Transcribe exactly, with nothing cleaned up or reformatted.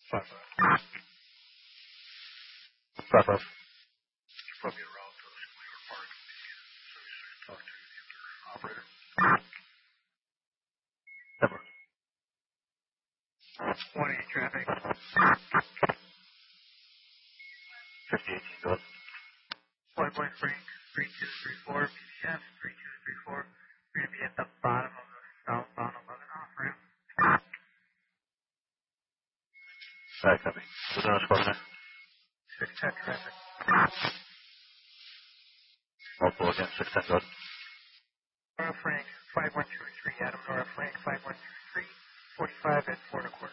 Five five. Five five. It's probably a route to the Schoolyard Park. So we should talk to the other operator. Never. One eight traffic. Fifty eighteen goes. Flight point Frank, three two three four, B D F, three two three four. We're gonna be at the bottom of the southbound eleven off ramp. Alright, copy. So then it's closing. Six ten traffic. Multiple again, six ten goes. Nora Frank, five one two three, Adam Nora Frank, five one two three, forty-five at four and a quarter.